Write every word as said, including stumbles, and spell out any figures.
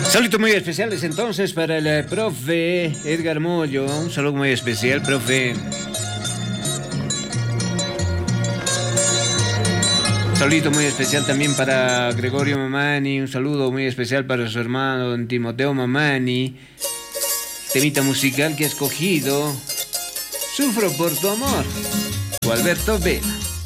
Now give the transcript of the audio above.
Saludos muy especiales entonces para el eh, profe Edgar Mollo. Un saludo muy especial, profe. Un saludo muy especial también para Gregorio Mamani. Un saludo muy especial para su hermano don Timoteo Mamani. Temita musical que ha escogido: Sufro por tu amor, o Alberto Vela.